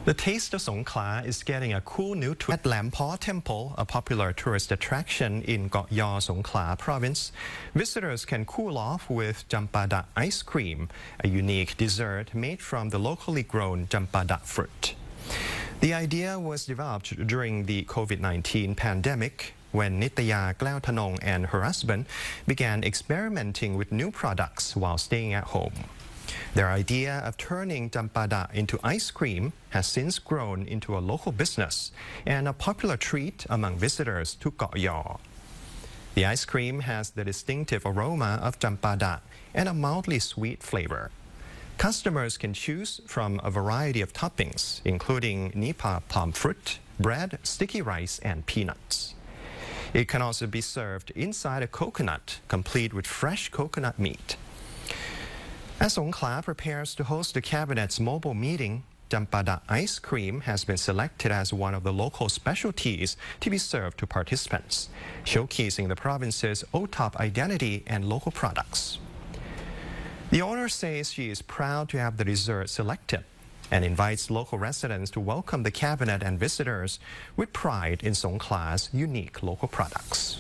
The Taste of Songkhla is getting a cool new twist. At Lam Paw Temple, a popular tourist attraction in Got Yaw, Songkhla province, visitors can cool off with Jampada ice cream, a unique dessert made from the locally grown Jampada fruit. The idea was developed during the COVID-19 pandemic when Nitaya Glauthanong and her husband began experimenting with new products while staying at home. Their idea of turning Jampada into ice cream has since grown into a local business and a popular treat among visitors to Got Yaw. The ice cream has the distinctive aroma of Jampada and a mildly sweet flavor. Customers can choose from a variety of toppings, including nipa palm fruit, bread, sticky rice, and peanuts. It can also be served inside a coconut, complete with fresh coconut meat. As Songkhla prepares to host the cabinet's mobile meeting, Jampada ice cream has been selected as one of the local specialties to be served to participants, showcasing the province's OTOP identity and local products. The owner says she is proud to have the dessert selected and invites local residents to welcome the cabinet and visitors with pride in Songkhla's unique local products.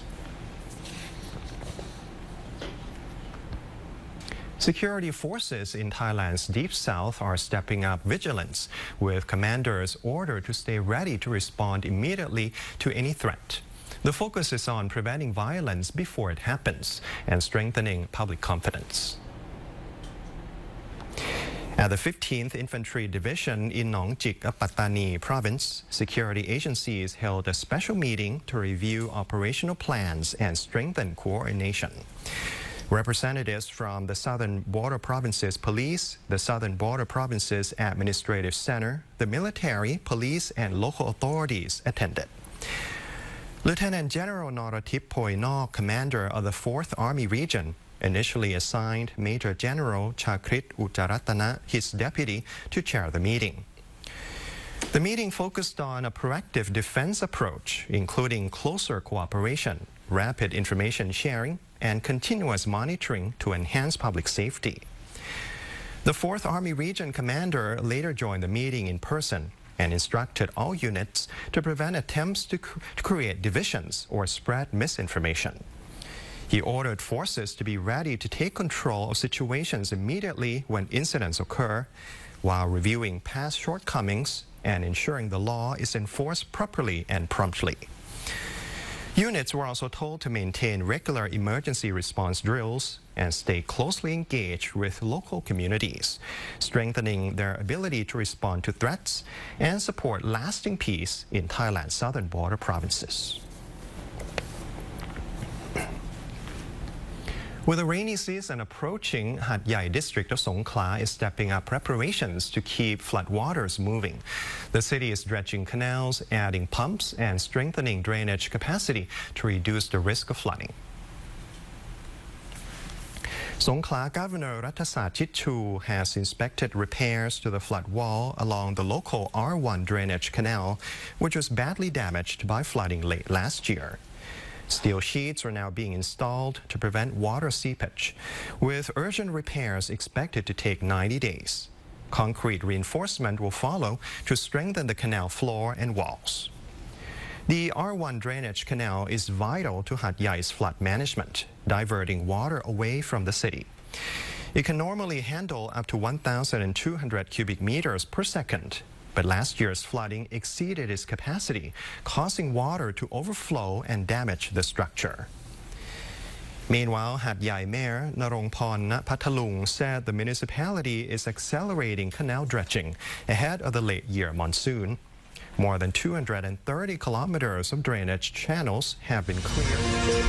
Security forces in Thailand's deep south are stepping up vigilance, with commanders ordered to stay ready to respond immediately to any threat. The focus is on preventing violence before it happens and strengthening public confidence. At the 15th Infantry Division in Nong Chik of Pattani province, security agencies held a special meeting to review operational plans and strengthen coordination. Representatives from the Southern Border Provinces Police, the Southern Border Provinces Administrative Center, the military, police, and local authorities attended. Lieutenant General Noratip Poinok, commander of the 4th Army Region, initially assigned Major General Chakrit Uttaratana, his deputy, to chair the meeting. The meeting focused on a proactive defense approach, including closer cooperation, rapid information sharing, and continuous monitoring to enhance public safety. The 4th Army Region commander later joined the meeting in person and instructed all units to prevent attempts to create divisions or spread misinformation. He ordered forces to be ready to take control of situations immediately when incidents occur, while reviewing past shortcomings and ensuring the law is enforced properly and promptly. Units were also told to maintain regular emergency response drills and stay closely engaged with local communities, strengthening their ability to respond to threats and support lasting peace in Thailand's southern border provinces. With the rainy season approaching, Hat Yai district of Songkhla is stepping up preparations to keep floodwaters moving. The city is dredging canals, adding pumps, and strengthening drainage capacity to reduce the risk of flooding. Songkhla Governor Ratthasat Chitchu has inspected repairs to the flood wall along the local R1 drainage canal, which was badly damaged by flooding late last year. Steel sheets are now being installed to prevent water seepage, with urgent repairs expected to take 90 days. Concrete reinforcement will follow to strengthen the canal floor and walls. The R1 drainage canal is vital to Hat Yai's flood management, diverting water away from the city. It can normally handle up to 1,200 cubic meters per second. But last year's flooding exceeded its capacity, causing water to overflow and damage the structure. Meanwhile, Hat Yai Mayor Narongporn Pathalung said the municipality is accelerating canal dredging ahead of the late-year monsoon. More than 230 kilometers of drainage channels have been cleared.